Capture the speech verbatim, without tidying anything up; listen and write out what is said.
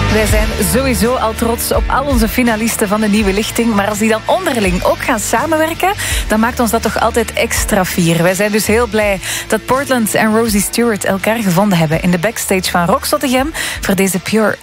Wij zijn sowieso al trots op al onze finalisten van de Nieuwe Lichting. Maar als die dan onderling ook gaan samenwerken, dan maakt ons dat toch altijd extra fier. Wij zijn dus heel blij dat Portland en Rosie Stewart elkaar gevonden hebben in de backstage van Rock Zottegem voor deze Pure